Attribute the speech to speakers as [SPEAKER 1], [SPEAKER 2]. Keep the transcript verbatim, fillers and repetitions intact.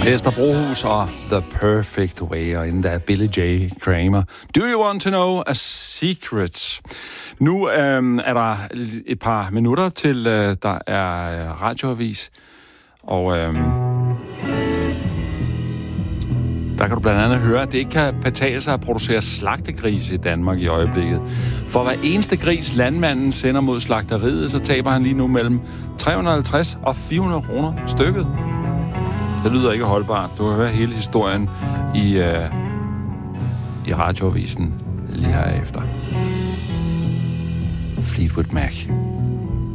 [SPEAKER 1] Esther Brohus og The Perfect Way, og inden der er Billy J. Kramer. Do you want to know a secret? Nu øhm, er der et par minutter til, øh, der er radioavis, og øhm, der kan du blandt andet høre, at det ikke kan betale sig at producere slagtegrise i Danmark i øjeblikket. For hver eneste gris, landmanden sender mod slagteriet, så taber han lige nu mellem tre hundrede og halvtreds og fire hundrede kroner stykket. Det lyder ikke holdbart. Du kan høre hele historien i, øh, i radioavisen lige herefter. Fleetwood Mac.